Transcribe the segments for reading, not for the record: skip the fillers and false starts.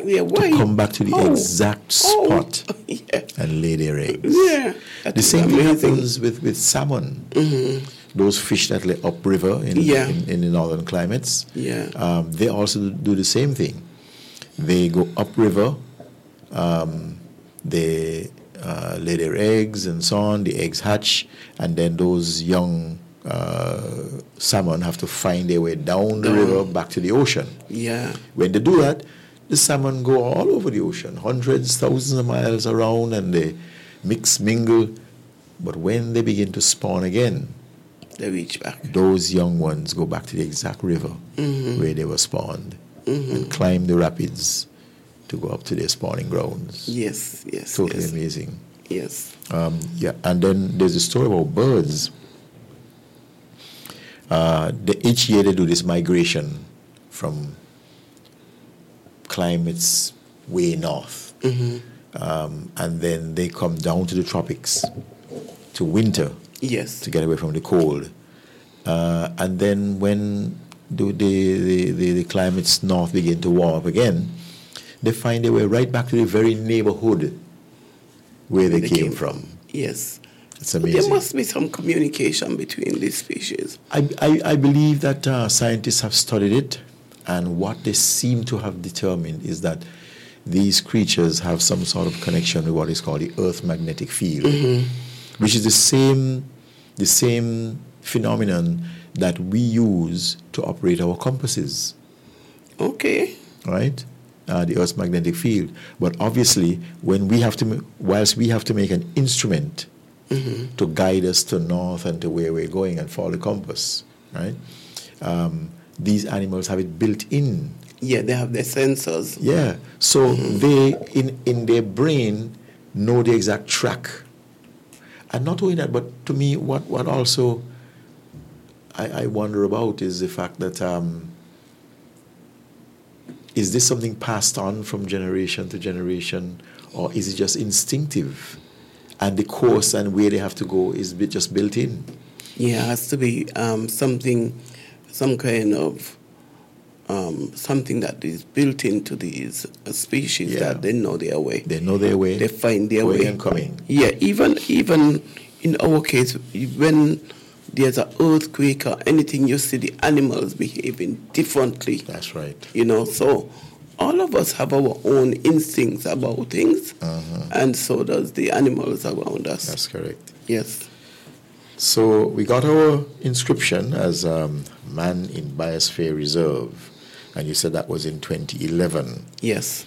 to come back to the exact spot and lay their eggs. Yeah, the same thing happens with salmon. Those fish that lay upriver in the northern climates. They also do the same thing. They go upriver. They lay their eggs and so on. The eggs hatch, and then those young salmon have to find their way down the river back to the ocean. When they do that, the salmon go all over the ocean, hundreds, thousands of miles around, and they mix, mingle. But when they begin to spawn again, they reach back. Those young ones go back to the exact river where they were spawned and climb the rapids to go up to their spawning grounds. Yes. Totally amazing. Yes. And then there's a story about birds. Each year they do this migration from climates way north. And then they come down to the tropics to winter. To get away from the cold. And then when the climates north begin to warm up again, they find their way right back to the very neighborhood where they came from. Yes. It's amazing. There must be some communication between these species. I believe that scientists have studied it, and what they seem to have determined is that these creatures have some sort of connection with what is called the Earth magnetic field, which is the same phenomenon that we use to operate our compasses. Okay. Right? The Earth's magnetic field. But obviously, whilst we have to make an instrument to guide us to north and to where we're going and follow the compass, right? These animals have it built in. Yeah, they have their sensors. Yeah. So they, in their brain, know the exact track. And not only that, but to me, what also I wonder about is the fact that is this something passed on from generation to generation, or is it just instinctive? And the course and where they have to go is just built in? Yeah, it has to be some kind of something that is built into these species that they know their way. They know their way. They find their way. Going and coming. Yeah, even in our case, when there's an earthquake or anything, you see the animals behaving differently. That's right. So all of us have our own instincts about things, and so does the animals around us. That's correct. Yes. So we got our inscription as Man in Biosphere Reserve, and you said that was in 2011. Yes.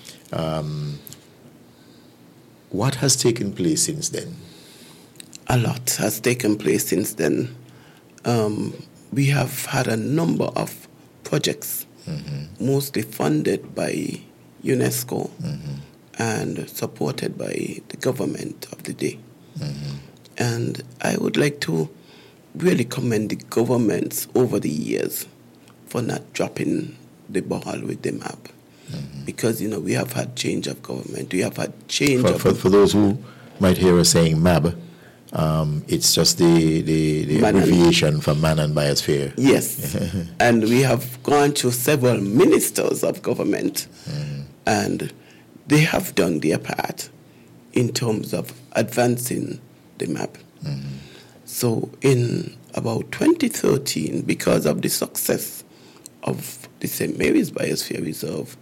What has taken place since then? A lot has taken place since then. We have had a number of projects, mostly funded by UNESCO and supported by the government of the day. And I would like to really commend the governments over the years for not dropping the ball with the map. Because, we have had change of government. We have had change for those who might hear us saying MAB, it's just the abbreviation for Man and Biosphere. Yes. And we have gone through several ministers of government, and they have done their part in terms of advancing the map. So in about 2013, because of the success of the St. Mary's Biosphere Reserve,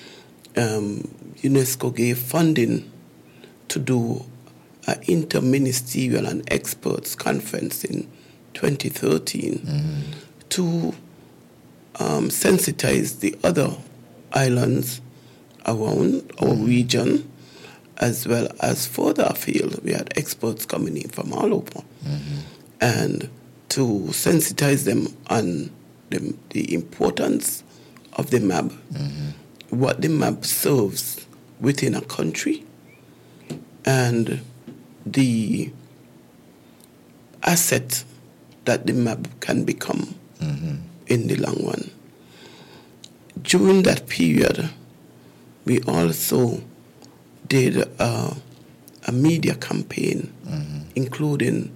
UNESCO gave funding to do an interministerial and experts conference in 2013 to sensitize the other islands around our region, as well as further afield. We had experts coming in from all over, and to sensitize them on the importance of the map, what the map serves within a country, and the asset that the map can become in the long run. During that period, we also did a media campaign, including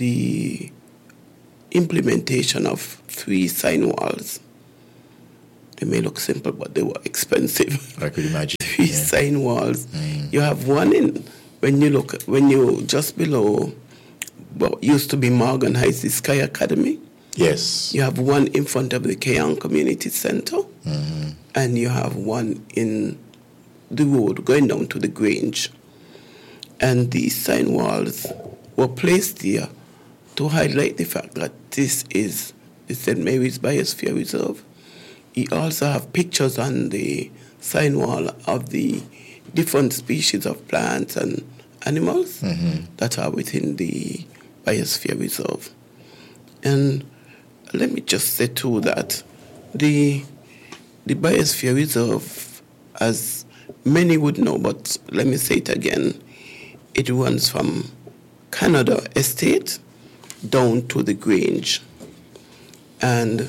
the implementation of 3 sign walls They may look simple, but they were expensive. I could imagine. 3 sign walls. You have one when you just below what used to be Morgan Heights, the Sky Academy. Yes. You have one in front of the Keyon Community Center. And you have one in the road going down to the Grange. And these sign walls were placed there to highlight the fact that this is the St. Mary's Biosphere Reserve. You also have pictures on the sign wall of the different species of plants and animals that are within the Biosphere Reserve. And let me just say too that the Biosphere Reserve, as many would know, but let me say it again, it runs from Canada Estate down to the Grange. And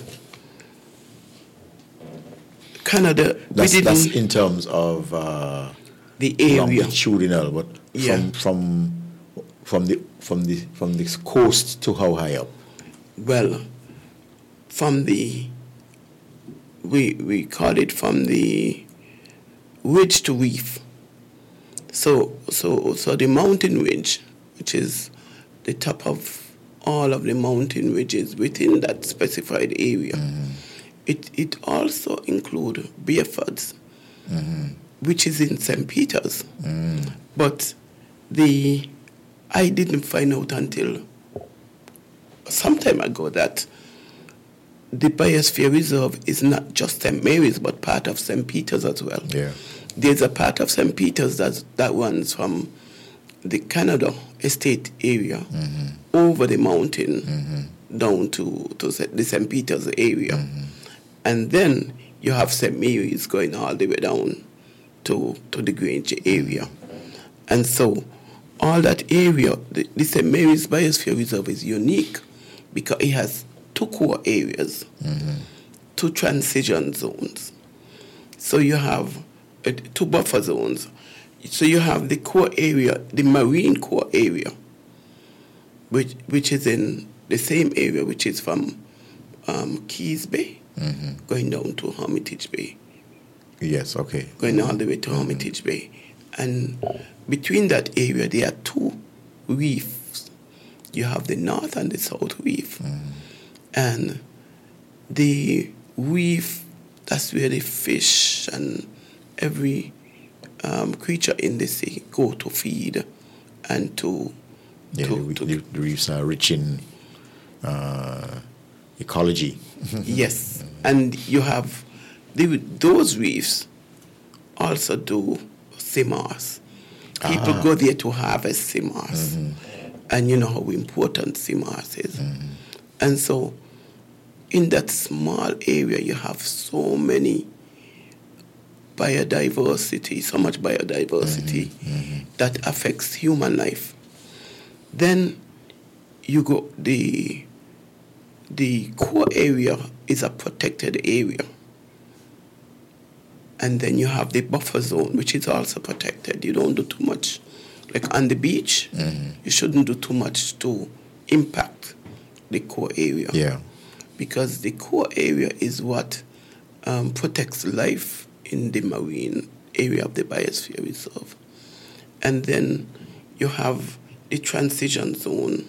Canada, that's in terms of the area, longitudinal, but from the coast to how high up? Well, from the we call it from the ridge to reef. So the mountain ridge, which is the top of all of the mountain ridges within that specified area, it also includes Bearfords, which is in St. Peter's. But I didn't find out until some time ago that the Biosphere Reserve is not just St. Mary's, but part of St. Peter's as well. Yeah. There's a part of St. Peter's that runs from the Canada Estate area over the mountain down to the St. Peter's area. And then you have St. Mary's going all the way down to the Grange area. And so all that area, the St. Mary's Biosphere Reserve is unique because it has 2 core areas, 2 transition zones. So you have 2 buffer zones. So you have the core area, the marine core area, which is in the same area, which is from Keys Bay, going down to Hermitage Bay. Yes, okay. Going all the way to Hermitage Bay. And between that area, there are 2 reefs. You have the north and the south reef. And the reef, that's where the fish and every creature in the sea go to feed and to... the reefs are rich in ecology. Yes, and you have... those reefs also do sea moss. People go there to harvest sea moss. And you know how important sea moss is. And so in that small area, you have so many biodiversity, so much biodiversity that affects human life. Then you go, the core area is a protected area. And then you have the buffer zone, which is also protected. You don't do too much. Like on the beach, you shouldn't do too much to impact the core area. Yeah. Because the core area is what protects life in the marine area of the Biosphere Reserve. And then you have the transition zone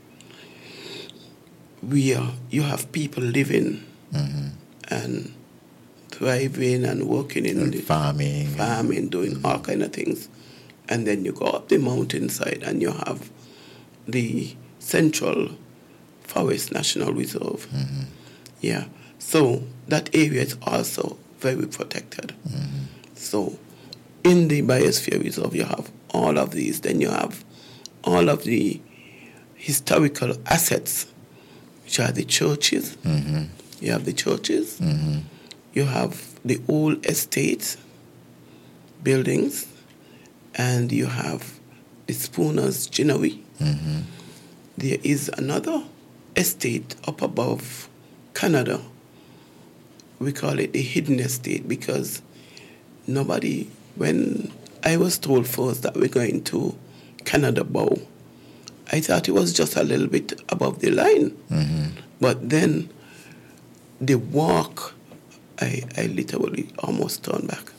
where you have people living and thriving and working in the farming, doing all kind of things. And then you go up the mountainside and you have the Central Forest National Reserve. Yeah. So that area is also very protected. So in the Biosphere Reserve, you have all of these. Then you have all of the historical assets, which are the churches. You have the churches. You have the old estate buildings. And you have the Spooner's Ginnery. There is another estate up above Canada. We call it the Hidden Estate because nobody, when I was told first that we're going to Canada Bow, I thought it was just a little bit above the line. But then the walk I literally almost turned back.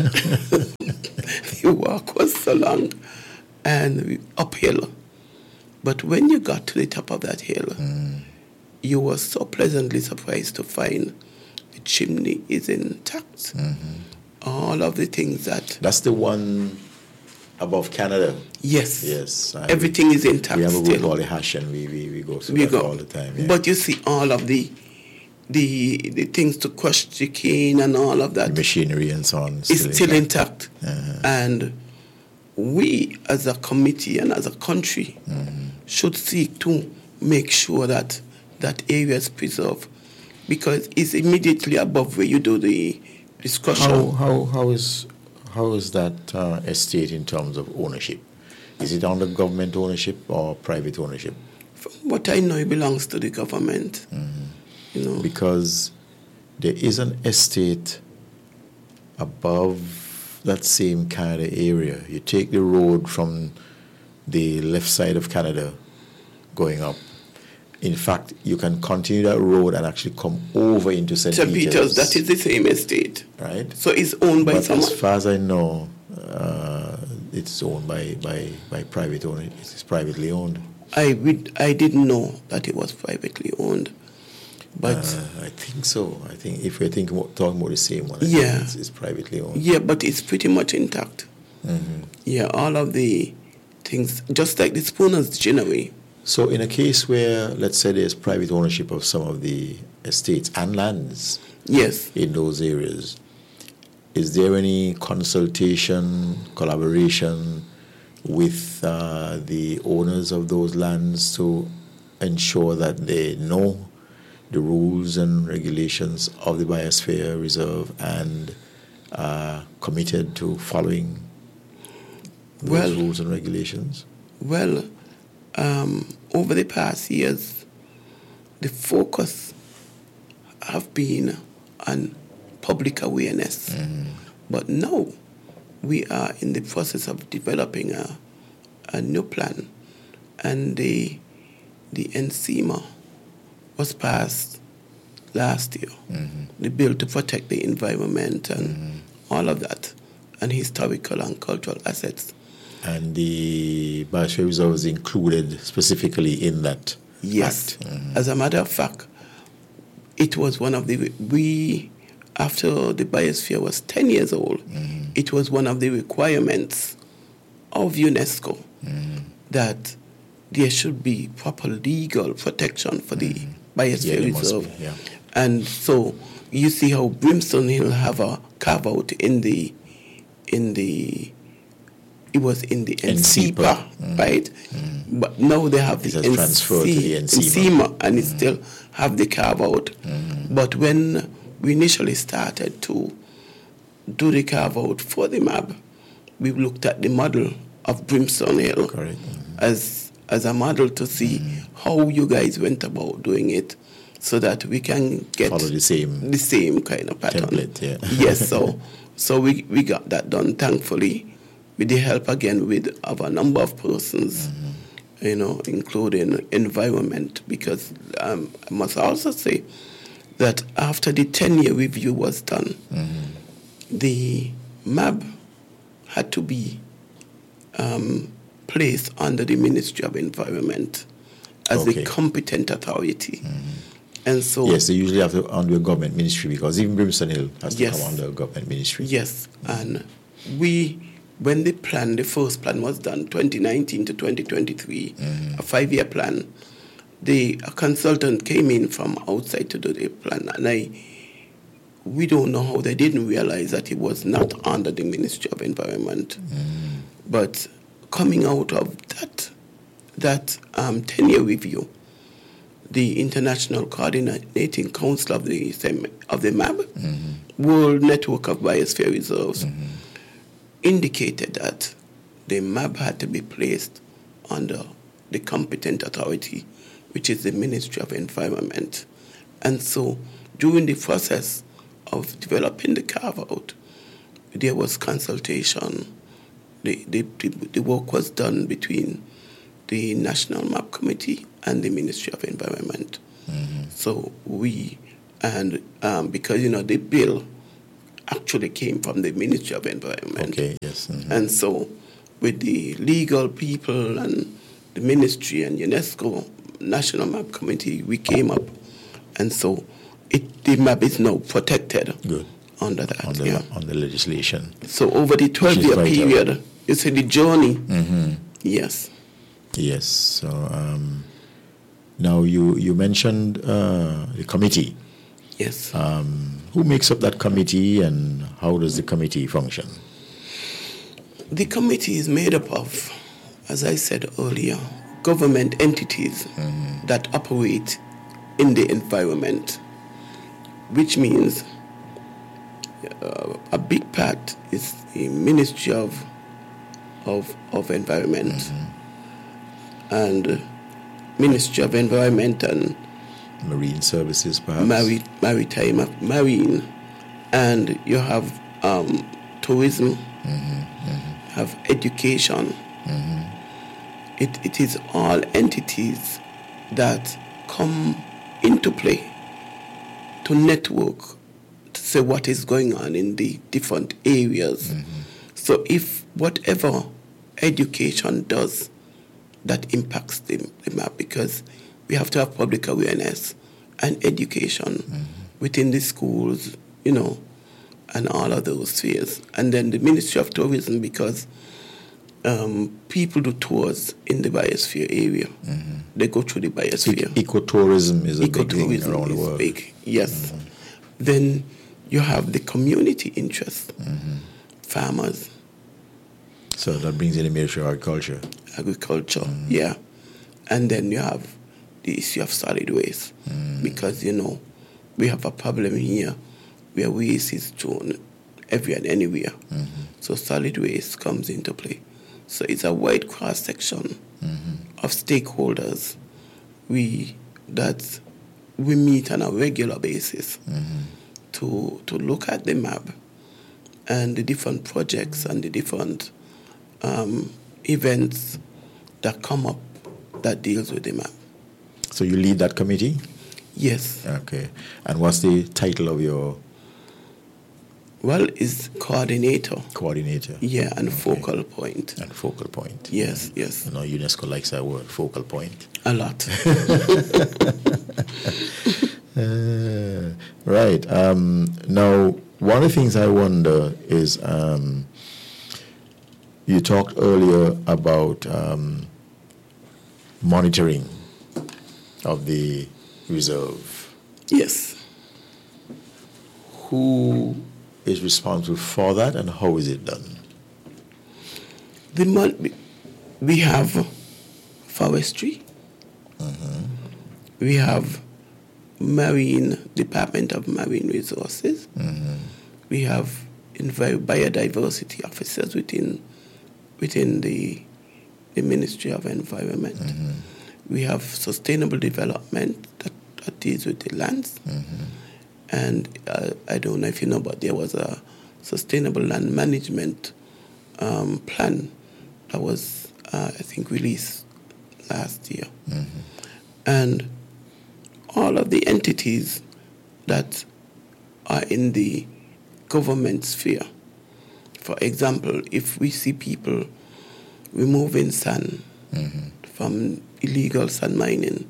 The walk was so long and uphill. But when you got to the top of that hill, you were so pleasantly surprised to find the chimney is intact. All of the things that... That's the one above Canada? Yes. Yes. Everything is intact. We have a still. group called the Hash, and we go through that all the time. Yeah. But you see all of the things to crush the cane and all of that. The machinery and so on. Is still intact. And we as a committee and as a country should seek to make sure that that area is preserved, because it's immediately above where you do the discussion. How is that estate in terms of ownership? Is it under government ownership or private ownership? From what I know, it belongs to the government. You know, because there is an estate above that same Canada area. You take the road from the left side of Canada going up. In fact, you can continue that road and actually come over into St. Peter's. That is the same estate. Right. So it's owned by someone? As far as I know, it's owned by private owners. It's privately owned. I didn't know that it was privately owned. But I think so. I think if we're talking about the same one, it's privately owned. Yeah, but it's pretty much intact. Yeah, all of the things, just like the Spooner's Ginnery. So in a case where, let's say, there's private ownership of some of the estates and lands in those areas, is there any consultation, collaboration with the owners of those lands to ensure that they know the rules and regulations of the Biosphere Reserve and are committed to following those rules and regulations? Well, over the past years, the focus have been on public awareness. But now we are in the process of developing a new plan, and the NCEMA was passed last year. The bill to protect the environment and all of that, and historical and cultural assets. And the Biosphere Reserve is included specifically in that act? As a matter of fact, it was one of after the Biosphere was 10 years old, it was one of the requirements of UNESCO that there should be proper legal protection for the Biosphere Reserve. And so you see how Brimstone Hill have a carve out it was in the NCEPA, right? But now they have the NCEMA, and it still have the carve out. But when we initially started to do the carve out for the MAB, we looked at the model of Brimstone Hill as a model to see how you guys went about doing it, so that we can get follow the same kind of pattern. Template, Yes, so we got that done, thankfully, with the help again of a number of persons, including environment, because I must also say that after the 10-year review was done, the MAB had to be placed under the Ministry of Environment as the competent authority. And so yes, they usually have to under a government ministry, because even Brimstone Hill has to come under a government ministry. Yes, and when the first plan was done, 2019 to 2023, a 5-year plan, a consultant came in from outside to do the plan, and we don't know how they didn't realize that it was not under the Ministry of Environment. But coming out of that 10-year review, the International Coordinating Council of the MAB, World Network of Biosphere Reserves, indicated that the MAB had to be placed under the competent authority, which is the Ministry of Environment. And so during the process of developing the carve-out, there was consultation. The work was done between the National MAP Committee and the Ministry of Environment. So we And because, the bill actually came from the Ministry of Environment. Okay, yes. Mm-hmm. And so with the legal people and the ministry and UNESCO National Map Committee, we came up. And so the map is now protected. Good. Under that, on the legislation. So over the 12-year period, you see the journey. Mm-hmm. Yes. Yes. So now you mentioned the committee. Yes. Who makes up that committee, and how does the committee function? The committee is made up of, as I said earlier, government entities that operate in the environment, which means a big part is the Ministry of Environment and Ministry of Environment and Marine Services, perhaps. Marine, and you have tourism, have education. It is all entities that come into play to network, to say what is going on in the different areas. So if whatever education does, that impacts the map, because we have to have public awareness and education within the schools, and all of those spheres. And then the Ministry of Tourism, because people do tours in the biosphere area. They go through the biosphere. Ecotourism is a big thing around the world. Big, yes. Then you have the community interest, farmers. So that brings in the Ministry of Agriculture. Yeah. And then you have the issue of solid waste, because, we have a problem here where waste is thrown everywhere and anywhere. So solid waste comes into play. So it's a wide cross-section of stakeholders that we meet on a regular basis to look at the map and the different projects and the different events that come up that deals with the map. So you lead that committee? Yes. Okay. And what's the title of your... Well, it's coordinator. Coordinator. Yeah, and focal point. And focal point. Yes. UNESCO likes that word, focal point. A lot. Right. Now, one of the things I wonder is, you talked earlier about monitoring of the reserve. Yes. Who is responsible for that, and how is it done? We have forestry. We have Department of Marine Resources. We have biodiversity officers within the Ministry of Environment. We have sustainable development that deals with the lands. And I don't know if you know, but there was a sustainable land management plan that was, I think, released last year. And all of the entities that are in the government sphere, for example, if we see people removing sand from illegal sand mining,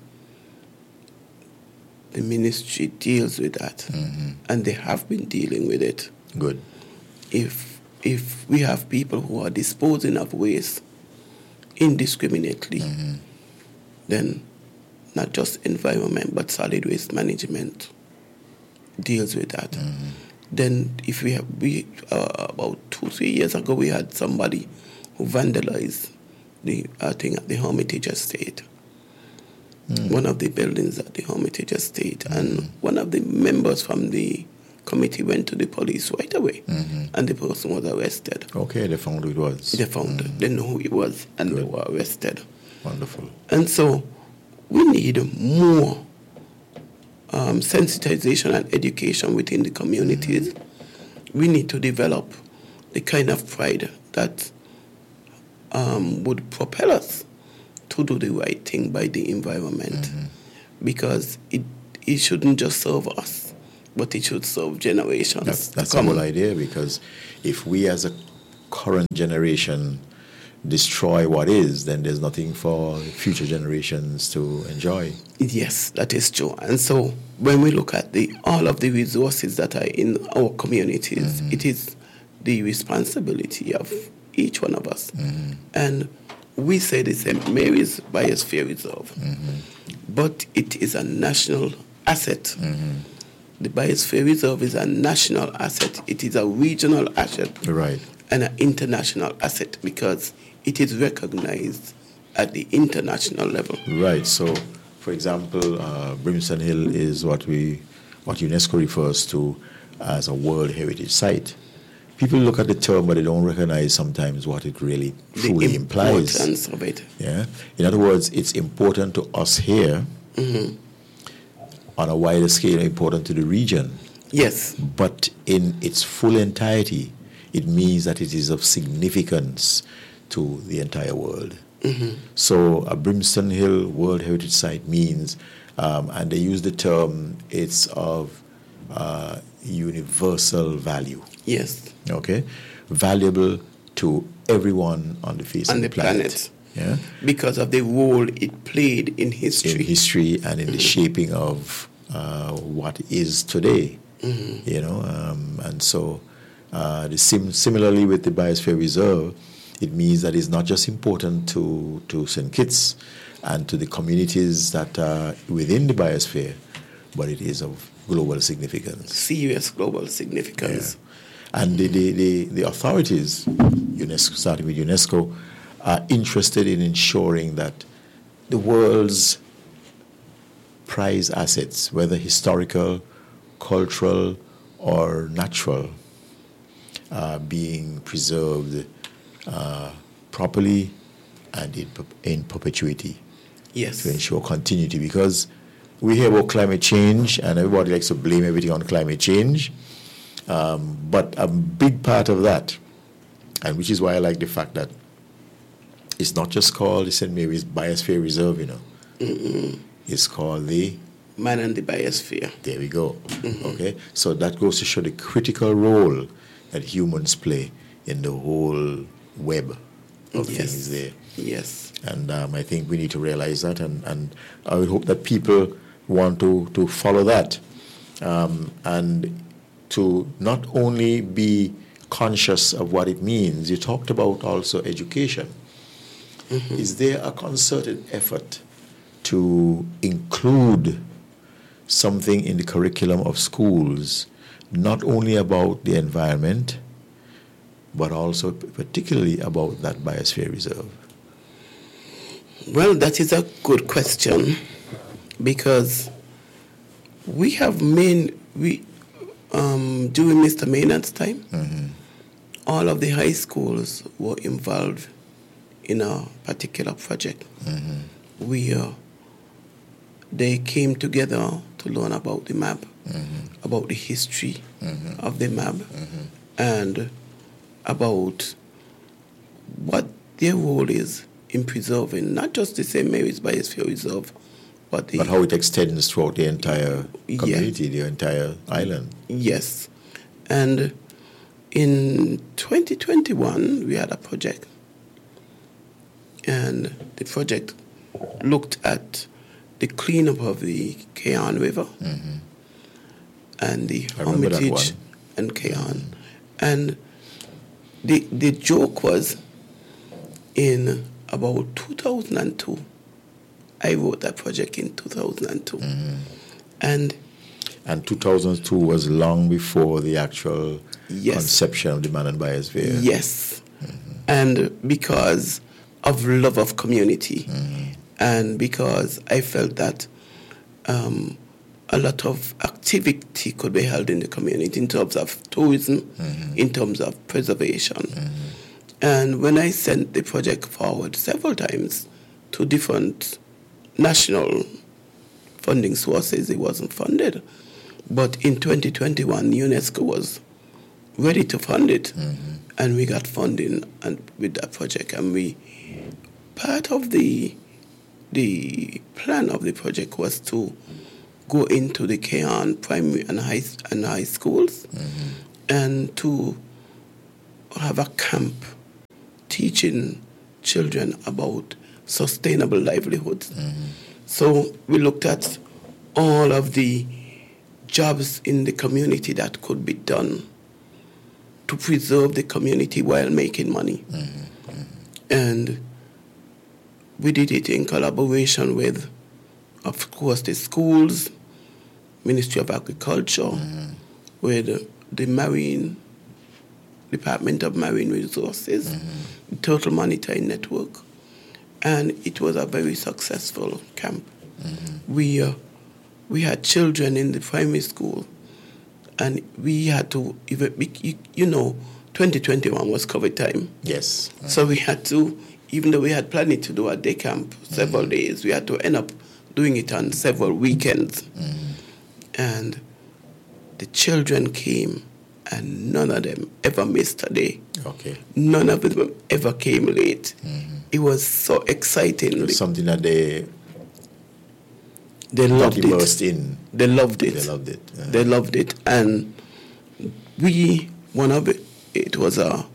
the ministry deals with that, and they have been dealing with it. Good. If we have people who are disposing of waste indiscriminately, then not just environment but solid waste management deals with that. Then if about 2-3 years ago, we had somebody who vandalized the Hermitage Estate. One of the buildings at the Hermitage Estate, and one of the members from the committee went to the police right away, and the person was arrested. Okay, they found who it was. They know who it was, and Good. They were arrested. Wonderful. And so we need more sensitization and education within the communities. We need to develop the kind of pride that would propel us to do the right thing by the environment, because it shouldn't just serve us. but it should serve generations. That's the whole idea, because if we as a current generation destroy what is, then there's nothing for future generations to enjoy. Yes, that is true. And so when we look at all of the resources that are in our communities, it is the responsibility of each one of us. And we say the same, Mary's Biosphere Reserve, but it is a national asset. The Biosphere Reserve is a national asset. It is a regional asset, right, and an international asset, because it is recognized at the international level. Right. So, for example, Brimstone Hill is what UNESCO refers to as a World Heritage Site. People look at the term, but they don't recognize sometimes what it really truly implies. The importance of it. Yeah. In other words, it's important to us here, on a wider scale, important to the region. Yes. But in its full entirety, it means that it is of significance to the entire world. So a Brimstone Hill World Heritage Site means, and they use the term, it's of universal value. Yes. Okay? Valuable to everyone on the face of the planet. Yeah? Because of the role it played in history. In history and in the shaping of what is today. You know, and so similarly with the Biosphere Reserve, it means that it's not just important to St. Kitts and to the communities that are within the biosphere, but it is of global significance. Serious global significance. Yeah. And the authorities, UNESCO, starting with UNESCO, are interested in ensuring that the world's prized assets, whether historical, cultural, or natural, are being preserved properly and in perpetuity. Yes. To ensure continuity, because we hear about climate change and everybody likes to blame everything on climate change, but a big part of that, and which is why I like the fact that it's not just called the St. Mary's Biosphere Reserve, you know. It's called the Man and the Biosphere. There we go. Okay, so that goes to show the critical role that humans play in the whole web of things there. Yes. And I think we need to realize that, and I would hope that people want to follow that, and to not only be conscious of what it means. You talked about also education. Is there a concerted effort to include something in the curriculum of schools, not only about the environment, but also particularly about that Biosphere Reserve? Well, that is a good question, because we have during Mr. Maynard's time, all of the high schools were involved in a particular project. They came together to learn about the map, about the history of the map, and about what their role is in preserving not just the St. Mary's Biosphere Reserve, but how it extends throughout the entire community, the entire island. Yes. And in 2021, we had a project. And the project looked at the cleanup of the Keyan River and the Hermitage and Keyan. And the joke was, in about 2002, I wrote that project in 2002. And 2002 was long before the actual conception of the Man and Biosphere. Yes. And because of love of community, and because I felt that a lot of activity could be held in the community in terms of tourism, in terms of preservation. And when I sent the project forward several times to different national funding sources, it wasn't funded. But in 2021, UNESCO was ready to fund it, and we got funding with that project. And part of the plan of the project was to go into the Keyan primary and high schools and to have a camp teaching children about sustainable livelihoods. So we looked at all of the jobs in the community that could be done to preserve the community while making money. And we did it in collaboration with, of course, the schools, Ministry of Agriculture, with the Department of Marine Resources, Total Monitoring Network, and it was a very successful camp. We had children in the primary school, and we had to, 2021 was COVID time. Yes. So we had to, even though we had planned to do a day camp several days, we had to end up doing it on several weekends. And the children came, and none of them ever missed a day. Okay. None of them ever came late. It was so exciting. It was something that they loved it. Immersed in. They loved it. They loved it. They loved it. And it was a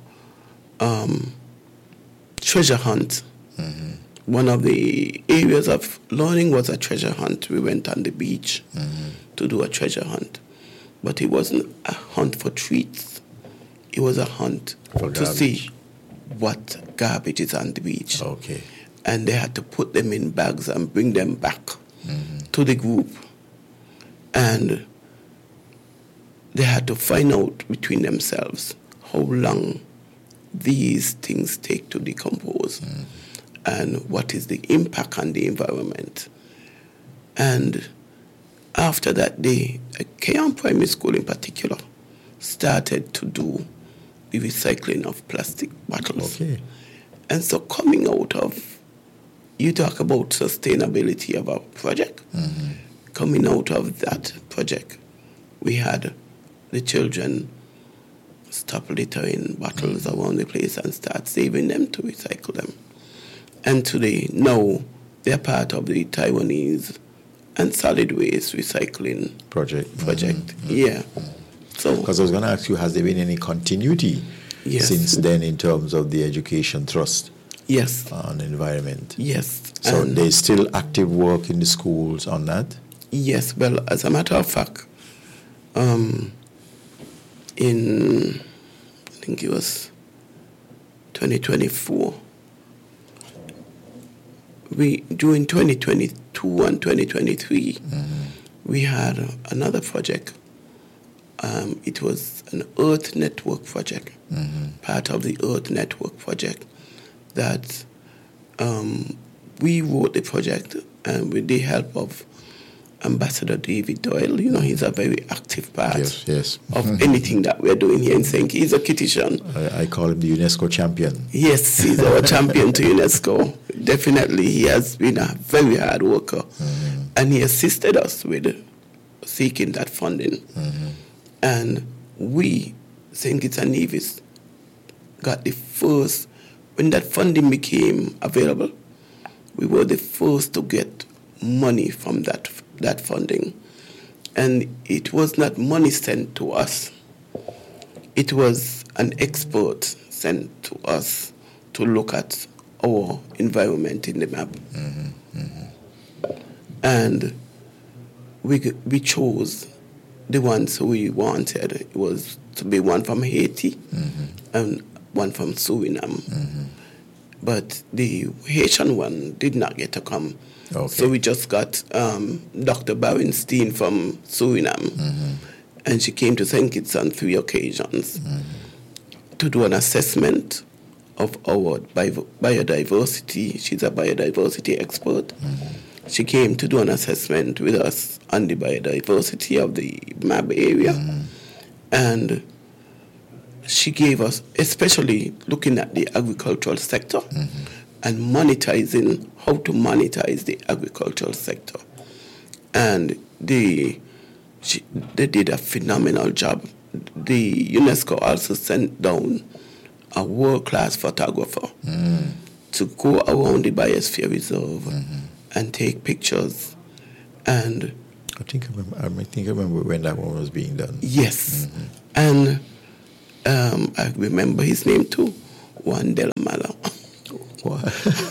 treasure hunt. One of the areas of learning was a treasure hunt. We went on the beach to do a treasure hunt. But it wasn't a hunt for treats. It was a hunt to see what garbage is on the beach. Okay. And they had to put them in bags and bring them back to the group. And they had to find out between themselves how long these things take to decompose and what is the impact on the environment. And after that day, Keyan Primary School in particular started to do the recycling of plastic bottles. Okay. And so coming out of, you talk about sustainability of our project, coming out of that project, we had the children stop littering bottles around the place and start saving them to recycle them. And today, now, they're part of the Taiwanese and solid waste recycling project. Yeah. So, because I was going to ask you, has there been any continuity since then in terms of the Education Trust? Yes. On the environment? Yes. So there's still active work in the schools on that? Yes. Well, as a matter of fact, in, I think it was 2024, during 2022 and 2023, we had another project. It was an Earth Network project, part of the Earth Network project that we wrote the project and with the help of Ambassador David Doyle. He's a very active part of anything that we're doing here in St. He's a Kittian. I call him the UNESCO champion. Yes, he's our champion to UNESCO. Definitely, he has been a very hard worker. And he assisted us with seeking that funding. And we, St. Kitts and Nevis, got the first, when that funding became available, we were the first to get money from that funding. And it was not money sent to us. It was an expert sent to us to look at our environment in the map. And we chose the ones we wanted. It was to be one from Haiti and one from Suriname. But the Haitian one did not get to come. Okay. So we just got Dr. Barenstein from Suriname. And she came to St. Kitts on 3 occasions to do an assessment of our biodiversity. She's a biodiversity expert. She came to do an assessment with us on the biodiversity of the MAB area. And she gave us, especially looking at the agricultural sector and monetizing, how to monetize the agricultural sector. And they did a phenomenal job. The UNESCO also sent down a world-class photographer to go around the Biosphere Reserve and take pictures. And I think I remember when that one was being done. Yes. And I remember his name too, Juan de la Mala. What?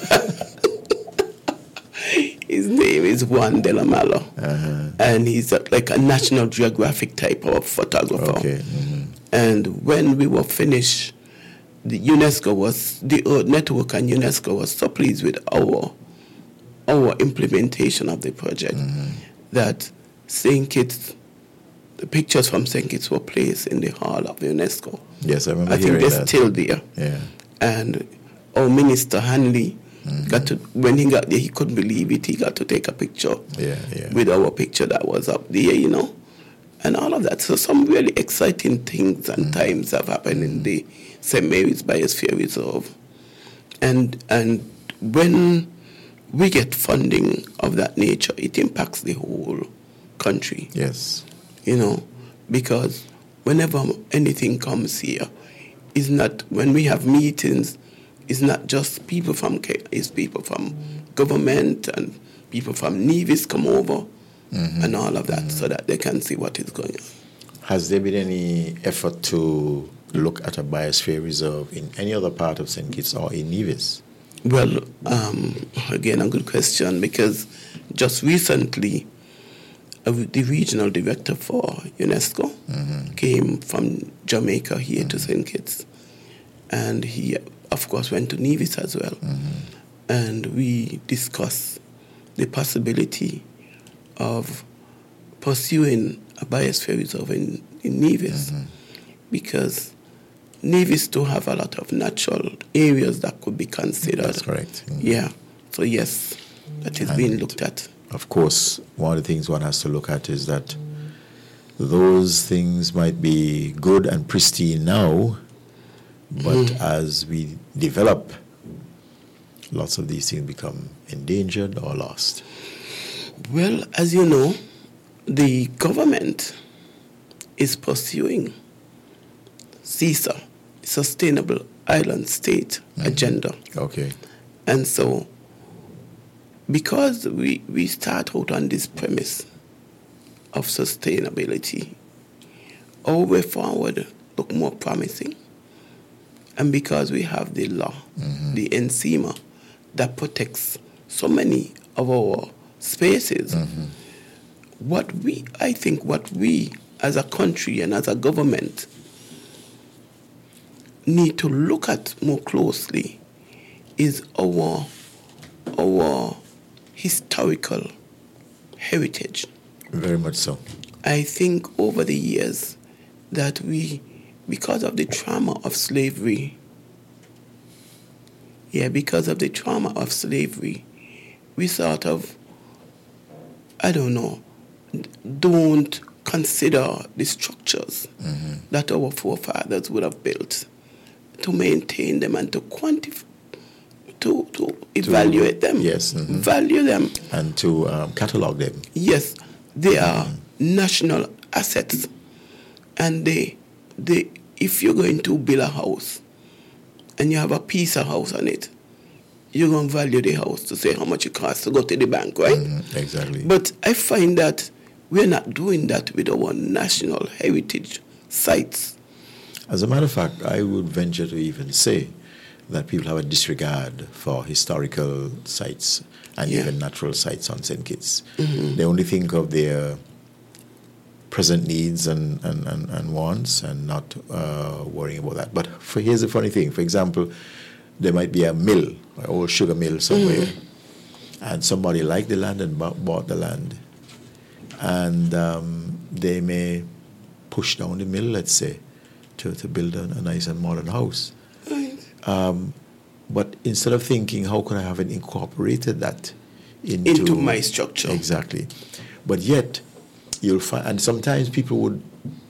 His name is Juan de la Mala. And he's like a National Geographic type of photographer. Okay. And when we were finished, the Earth Network and UNESCO was so pleased with our implementation of the project that St. Kitts, the pictures from St. Kitts were placed in the hall of UNESCO. Yes, I remember. I think they're still there. Yeah. And our Minister Hanley when he got there, he couldn't believe it. He got to take a picture with our picture that was up there, and all of that. So some really exciting things and times have happened in the St. Mary's Biosphere Reserve. And when we get funding of that nature, it impacts the whole country. Yes. Because whenever anything comes here, it's not, when we have meetings, it's not just people from it's people from government and people from Nevis come over and all of that so that they can see what is going on. Has there been any effort to look at a biosphere reserve in any other part of St. Kitts or in Nevis? Well, again, a good question, because just recently the regional director for UNESCO came from Jamaica here to St. Kitts, and he, of course, went to Nevis as well. And we discussed the possibility of pursuing a biosphere reserve in Nevis, because Nevis do have a lot of natural areas that could be considered. That's correct. Yeah. So yes, that is being looked at. Of course, one of the things one has to look at is that those things might be good and pristine now, but as we develop, lots of these things become endangered or lost. Well, as you know, the government is pursuing SISA, Sustainable Island State Agenda. Okay. And so, because we start out on this premise of sustainability, our way forward look more promising. And because we have the law, the NCEMA, that protects so many of our spaces, I think what we as a country and as a government need to look at more closely is our historical heritage. Very much so. I think over the years that we, because of the trauma of slavery, we sort of, don't consider the structures that our forefathers would have built to maintain them and to quantify, to evaluate them. Yes. Value them. And to catalog them. Yes. They are national assets. And if you're going to build a house and you have a piece of house on it, you're going to value the house to say how much it costs to go to the bank, right? Exactly. But I find that we're not doing that with our national heritage sites. As a matter of fact, I would venture to even say that people have a disregard for historical sites and even natural sites on St. Kitts. They only think of their present needs and wants and not worrying about that. But here's the funny thing. For example, there might be a mill, an old sugar mill somewhere, and somebody liked the land and bought the land. And they may push down the mill, let's say, to build a nice and modern house. But instead of thinking, how could I have incorporated that into my structure? Exactly. But yet, you'll find, and sometimes people would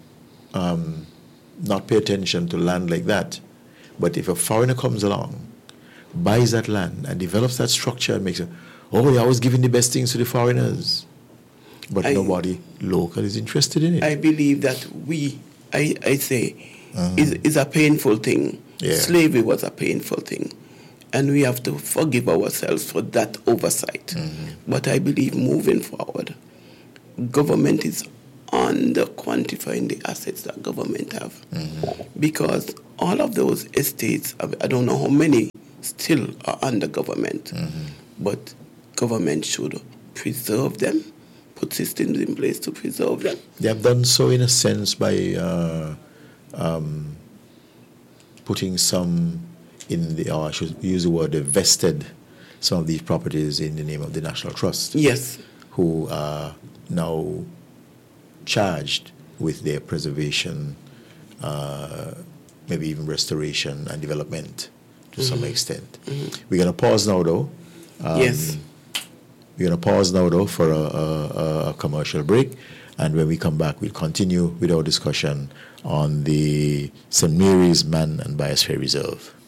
not pay attention to land like that. But if a foreigner comes along, buys that land and develops that structure and makes it, you're always giving the best things to the foreigners. But nobody local is interested in it. I believe that I say, is a painful thing. Yeah. Slavery was a painful thing. And we have to forgive ourselves for that oversight. But I believe moving forward, government is under quantifying the assets that government have. Because all of those estates, I don't know how many still are under government, but government should preserve them, put systems in place to preserve them. They have done so in a sense by putting some in the, or I should use the word, vested some of these properties in the name of the National Trust. Yes. Who are now charged with their preservation, maybe even restoration and development to some extent. We're going to pause now, though. Yes. We're going to pause now, though, for a commercial break. And when we come back, we'll continue with our discussion on the St. Mary's Man and Biosphere Reserve.